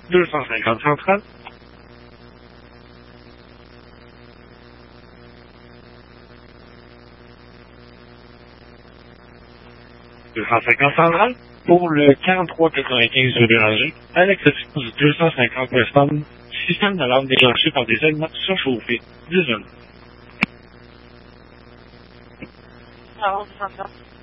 250 centrale. 250 centrale. Pour le 4395 rue Béranger, à l'exception du 250 Weston, système d'alarme déclenché par des éléments surchauffés. Désolé. Alors, 250.